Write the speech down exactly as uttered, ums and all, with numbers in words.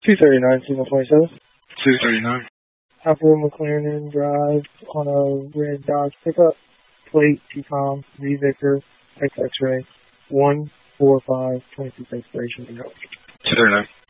two thirty-nine, Signal twenty-seven. two thirty-nine. Alpha McLaren Drive on a red Dodge pickup. Plate, T COM, V Victor, X X-ray, one four five, twenty-six expiration. two thirty-nine.